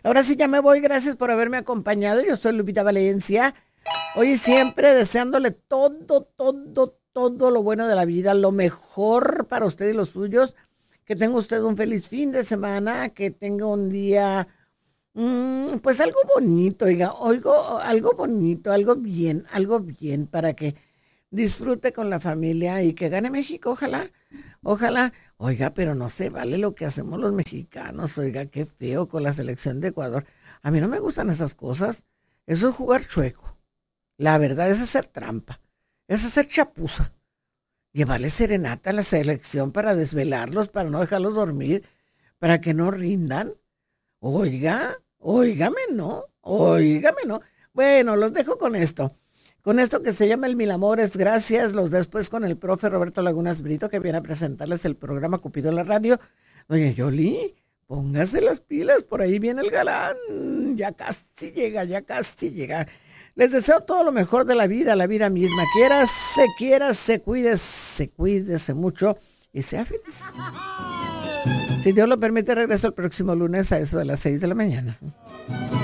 Ahora sí ya me voy, gracias por haberme acompañado. Yo soy Lupita Valencia. Hoy y siempre deseándole todo lo bueno de la vida, lo mejor para usted y los suyos. Que tenga usted un feliz fin de semana, que tenga un día, pues algo bonito, algo bonito, algo bien para que disfrute con la familia y que gane México, ojalá. Oiga, pero no se vale lo que hacemos los mexicanos, oiga, qué feo con la selección de Ecuador. A mí no me gustan esas cosas, eso es jugar chueco. La verdad es hacer trampa, es hacer chapuza. Llevarle serenata a la selección para desvelarlos, para no dejarlos dormir, para que no rindan. Óigame no. Bueno, los dejo con esto que se llama El Mil Amores, gracias. Los después con el profe Roberto Lagunas Brito, que viene a presentarles el programa Cupido en la radio. Doña Yoli, póngase las pilas, por ahí viene el galán. Ya casi llega. Les deseo todo lo mejor de la vida misma. Quiérase, cuídese mucho y sea feliz. Si Dios lo permite, regreso el próximo lunes a eso de las 6 de la mañana.